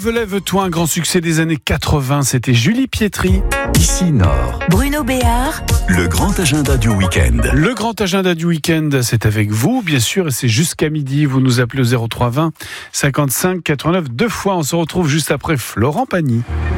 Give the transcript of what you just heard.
Lève-toi, un grand succès des années 80, c'était Julie Pietri. Ici Nord, Bruno Béard, le grand agenda du week-end. Le grand agenda du week-end, c'est avec vous, bien sûr, et c'est jusqu'à midi. Vous nous appelez au 03 20 55 89 2 fois. On se retrouve juste après Florent Pagny.